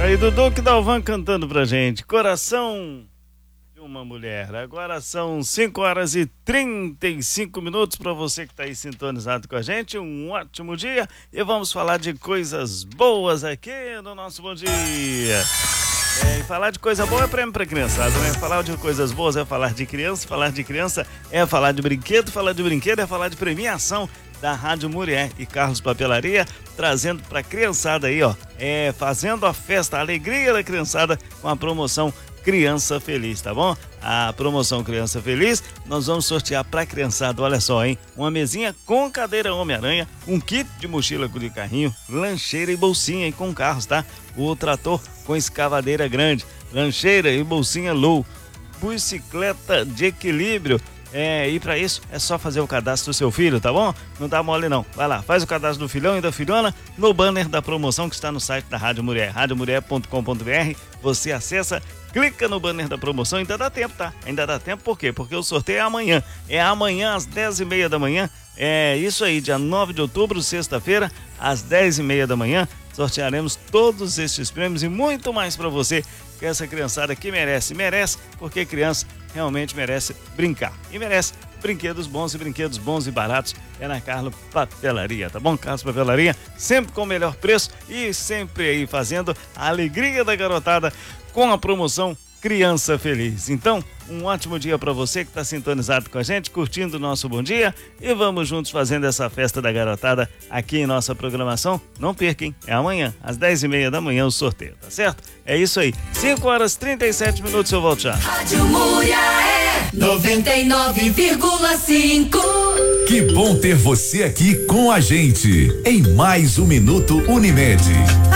Aí, Dudu que Dalvan cantando pra gente, Coração de uma Mulher. Agora são 5h35 para você que tá aí sintonizado com a gente. Um ótimo dia e vamos falar de coisas boas aqui no nosso Bom Dia. E falar de coisa boa é prêmio pra criançada, né? Falar de coisas boas é falar de criança é falar de brinquedo é falar de premiação da Rádio Murié e Carlos Papelaria, trazendo pra criançada aí, ó, fazendo a festa, a alegria da criançada com a promoção Criança Feliz, tá bom? A promoção Criança Feliz, nós vamos sortear pra criançada, olha só, hein? Uma mesinha com cadeira Homem-Aranha, um kit de mochila de carrinho, lancheira e bolsinha aí com carros, tá? O trator com escavadeira grande, lancheira e bolsinha low, bicicleta de equilíbrio. E para isso é só fazer o cadastro do seu filho, tá bom? Não dá mole não. Vai lá, faz o cadastro do filhão e da filhona no banner da promoção que está no site da Rádio Murié, radiomurié.com.br. Você acessa, clica no banner da promoção, ainda dá tempo, tá? Ainda dá tempo, por quê? Porque o sorteio é amanhã. É amanhã às 10h30 da manhã. É isso aí, dia 9 de outubro, sexta-feira, às 10h30 da manhã. Sortearemos todos estes prêmios e muito mais para você, que essa criançada que merece, porque criança realmente merece brincar e merece brinquedos bons e baratos. É na Carlos Papelaria, tá bom? Carlos Papelaria, sempre com o melhor preço e sempre aí fazendo a alegria da garotada com a promoção Criança Feliz. Então, um ótimo dia para você que está sintonizado com a gente, curtindo o nosso Bom Dia, e vamos juntos fazendo essa festa da garotada aqui em nossa programação. Não percam, é amanhã, às 10h30 da manhã o sorteio, tá certo? É isso aí, 5h37, eu volto já. Rádio Muriaé 99,5. Que bom ter você aqui com a gente em mais um Minuto Unimed.